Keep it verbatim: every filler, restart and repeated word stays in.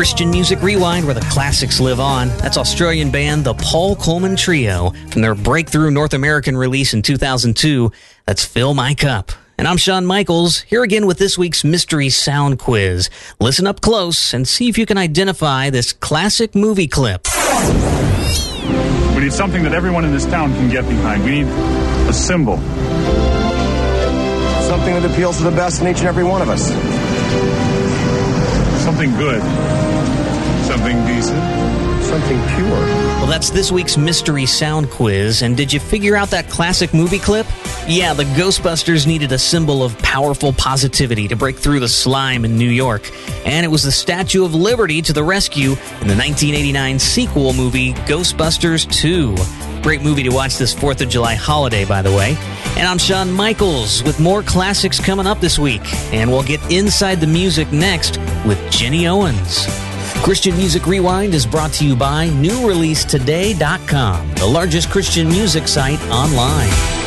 Christian Music Rewind, where the classics live on. That's Australian band The Paul Coleman Trio from their breakthrough North American release in two thousand two. That's Fill My Cup. And I'm Shawn Michaels, here again with this week's Mystery Sound Quiz. Listen up close and see if you can identify this classic movie clip. We need something that everyone in this town can get behind. We need a symbol. Something that appeals to the best in each and every one of us. Something good. Something decent. Something pure. Well, that's this week's Mystery Sound Quiz. And did you figure out that classic movie clip? Yeah, the Ghostbusters needed a symbol of powerful positivity to break through the slime in New York. And it was the Statue of Liberty to the rescue in the nineteen eighty-nine sequel movie, Ghostbusters two. Great movie to watch this fourth of July holiday, by the way. And I'm Shawn Michaels with more classics coming up this week. And we'll get inside the music next with Jenny Owens. Christian Music Rewind is brought to you by new release today dot com, the largest Christian music site online.